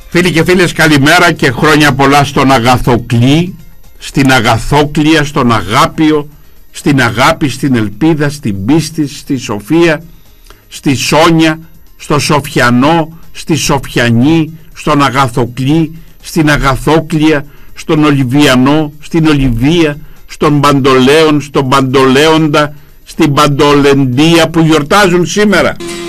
Φίλοι και φίλες, καλημέρα και χρόνια πολλά στον Αγαθοκλή, στην Αγαθόκλεια, στον Αγάπιο, στην αγάπη, στην ελπίδα, στην πίστη, στη Σοφία, στη Σόνια, στο Σοφιανό, στη Σοφιανή, στον Αγαθοκλή, στην Αγαθόκλεια, στον Ολιβιανό, στην Ολιβία, στον Παντολέον, στον Παντολέοντα, στην Παντολεντία που γιορτάζουν σήμερα.